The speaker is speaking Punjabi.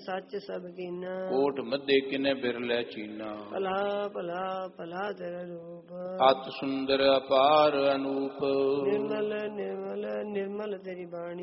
ਸੱਚ ਸਭ ਕੀਨਾ। ਕੋਟ ਮੱਧੇ ਕਿਨੇ ਬਿਰਲੇ ਚੀਨਾ। ਭਲਾ ਭਲਾ ਭਲਾ ਤੇਰਾ ਰੂਪ। ਅਤ ਸੁੰਦਰ ਅਪਾਰ ਅਨੂਪ। ਨਿਰਮਲ ਨਿਰਮਲ ਨਿਰਮਲ ਤੇਰੀ ਬਾਣੀ।